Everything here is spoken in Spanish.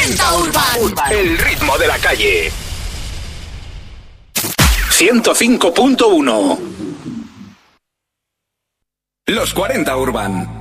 40 Urban. El ritmo de la calle. 105.1. Los 40 Urban.